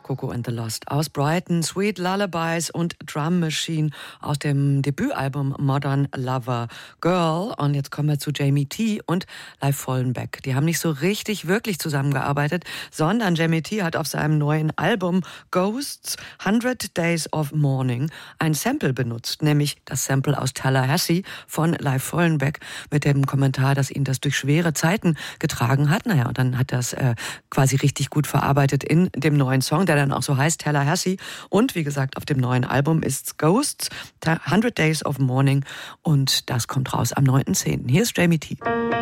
Coco and the Lost aus Brighton, Sweet Lullabies und Drum Machine aus dem Debütalbum Modern Lover Girl. Und jetzt kommen wir zu Jamie T. und Leif Vollenbeck. Die haben nicht so richtig wirklich zusammengearbeitet, sondern Jamie T. hat auf seinem neuen Album Ghosts 100 Days of Mourning ein Sample benutzt, nämlich das Sample aus Tallahassee von Leif Vollenbeck mit dem Kommentar, dass ihn das durch schwere Zeiten getragen hat. Naja, und dann hat das quasi richtig gut verarbeitet in dem neuen Song, der dann auch so heißt, Tallahassee. Und wie gesagt, auf dem neuen Album ist Ghosts 100 Days of Mourning und das kommt raus am 9.10. Hier ist Jamie T.